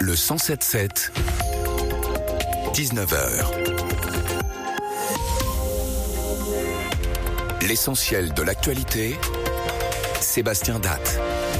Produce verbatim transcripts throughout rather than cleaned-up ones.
Le cent sept sept, dix-neuf heures. L'essentiel de l'actualité, Sébastien Datte.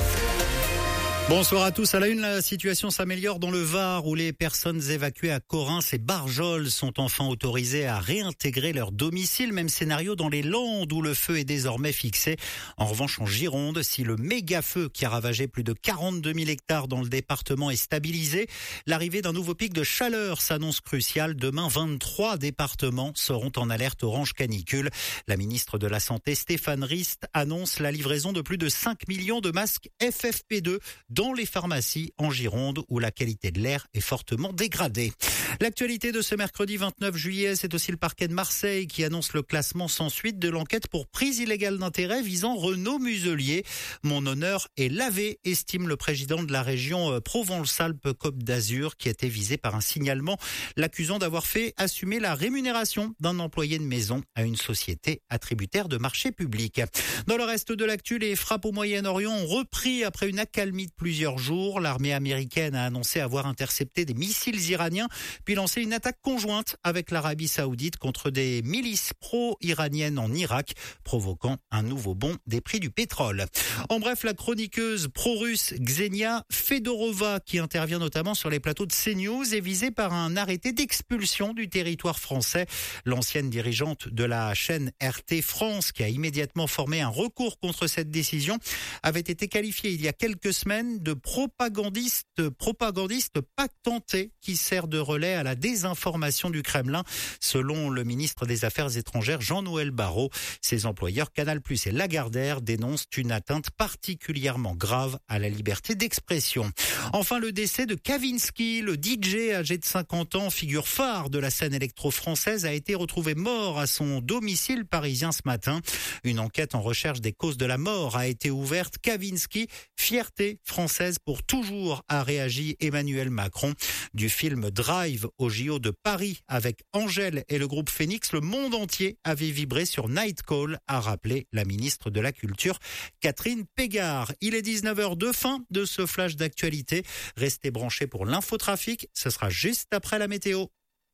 Bonsoir à tous. À la une, la situation s'améliore dans le Var où les personnes évacuées à Correns et Barjol sont enfin autorisées à réintégrer leur domicile. Même scénario dans les Landes où le feu est désormais fixé. En revanche, en Gironde, si le méga feu qui a ravagé plus de quarante-deux mille hectares dans le département est stabilisé, l'arrivée d'un nouveau pic de chaleur s'annonce cruciale. Demain, vingt-trois départements seront en alerte orange canicule. La ministre de la Santé, Stéphane Rist, annonce la livraison de plus de cinq millions de masques F F P deux dans les pharmacies en Gironde où la qualité de l'air est fortement dégradée. L'actualité de ce mercredi vingt-neuf juillet, c'est aussi le parquet de Marseille qui annonce le classement sans suite de l'enquête pour prise illégale d'intérêt visant Renaud Muselier. Mon honneur est lavé, estime le président de la région Provence-Alpes-Côte d'Azur qui a été visé par un signalement l'accusant d'avoir fait assumer la rémunération d'un employé de maison à une société attributaire de marché public. Dans le reste de l'actu, les frappes au Moyen-Orient ont repris après une accalmie de plusieurs jours. L'armée américaine a annoncé avoir intercepté des missiles iraniens puis lancé une attaque conjointe avec l'Arabie Saoudite contre des milices pro-iraniennes en Irak, provoquant un nouveau bond des prix du pétrole. En bref, la chroniqueuse pro-russe Ksenia Fedorova, qui intervient notamment sur les plateaux de CNews, est visée par un arrêté d'expulsion du territoire français. L'ancienne dirigeante de la chaîne R T France, qui a immédiatement formé un recours contre cette décision, avait été qualifiée il y a quelques semaines de propagandiste, propagandiste patenté qui sert de relais à la désinformation du Kremlin, selon le ministre des Affaires étrangères Jean-Noël Barrot. Ses employeurs Canal plus et Lagardère dénoncent une atteinte particulièrement grave à la liberté d'expression. Enfin, le décès de Kavinsky, le D J âgé de cinquante ans, figure phare de la scène électro-française, a été retrouvé mort à son domicile parisien ce matin. Une enquête en recherche des causes de la mort a été ouverte. Kavinsky, fierté française pour toujours, a réagi Emmanuel Macron. Du film Drive au J O de Paris avec Angèle et le groupe Phoenix, le monde entier avait vibré sur Night Call, a rappelé la ministre de la Culture Catherine Pégard. Il est dix-neuf heures deux, fin de ce flash d'actualité. Restez branchés pour l'infotrafic, ce sera juste après la météo.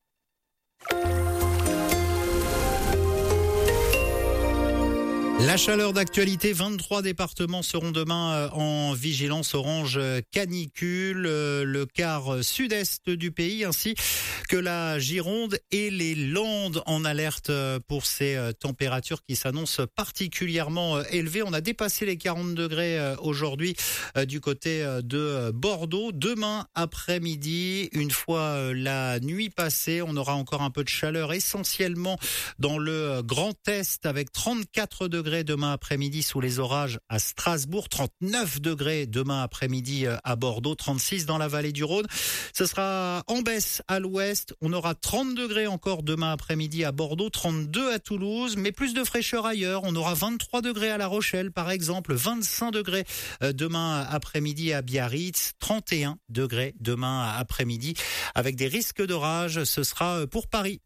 La chaleur d'actualité, vingt-trois départements seront demain en vigilance orange canicule, le quart sud-est du pays ainsi que la Gironde et les Landes en alerte pour ces températures qui s'annoncent particulièrement élevées. On a dépassé les quarante degrés aujourd'hui du côté de Bordeaux. Demain après-midi, une fois la nuit passée, on aura encore un peu de chaleur essentiellement dans le Grand Est avec trente-quatre degrés demain après-midi sous les orages à Strasbourg, trente-neuf degrés demain après-midi à Bordeaux, trente-six dans la vallée du Rhône. Ce sera en baisse à l'ouest. On aura trente degrés encore demain après-midi à Bordeaux, trente-deux à Toulouse, mais plus de fraîcheur ailleurs. On aura vingt-trois degrés à La Rochelle par exemple, vingt-cinq degrés demain après-midi à Biarritz, trente et un degrés demain après-midi avec des risques d'orage. Ce sera pour Paris.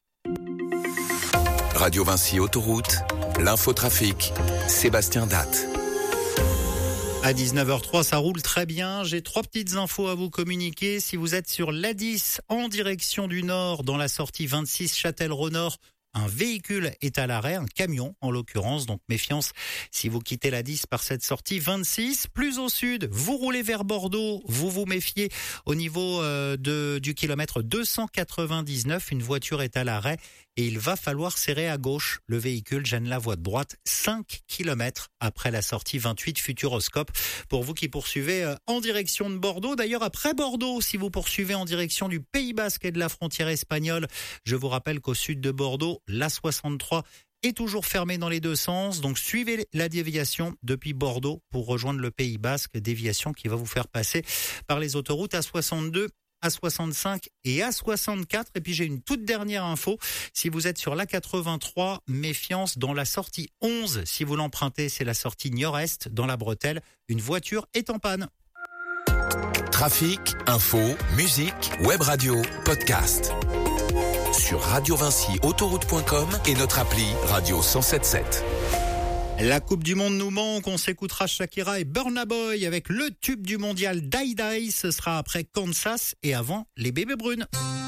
Radio Vinci Autoroute, l'infotrafic, Sébastien Datte. À dix-neuf heures trois, ça roule très bien. J'ai trois petites infos à vous communiquer. Si vous êtes sur l'A dix en direction du nord, dans la sortie vingt-six Châtellerault-Nord, un véhicule est à l'arrêt, un camion en l'occurrence, donc méfiance si vous quittez l'A dix par cette sortie vingt-six. Plus au sud, vous roulez vers Bordeaux, vous vous méfiez au niveau euh, de, du kilomètre deux cent quatre-vingt-dix-neuf, une voiture est à l'arrêt et il va falloir serrer à gauche. Le véhicule gêne la voie de droite, cinq kilomètres après la sortie vingt-huit Futuroscope. Pour vous qui poursuivez euh, en direction de Bordeaux, d'ailleurs après Bordeaux, si vous poursuivez en direction du Pays Basque et de la frontière espagnole, je vous rappelle qu'au sud de Bordeaux, l'A soixante-trois est toujours fermée dans les deux sens, donc suivez la déviation depuis Bordeaux pour rejoindre le Pays Basque, déviation qui va vous faire passer par les autoroutes A soixante-deux, A soixante-cinq et A soixante-quatre. Et puis j'ai une toute dernière info, si vous êtes sur l'A quatre-vingt-trois, méfiance dans la sortie onze, si vous l'empruntez, c'est la sortie nord-est dans la bretelle, une voiture est en panne. Trafic, info, musique, web radio, podcast. Sur radio vinci autoroute point com et notre appli Radio cent soixante-dix-sept. La Coupe du Monde nous manque, on s'écoutera Shakira et Burna Boy avec le tube du mondial Die Die. Ce sera après Kansas et avant les bébés brunes.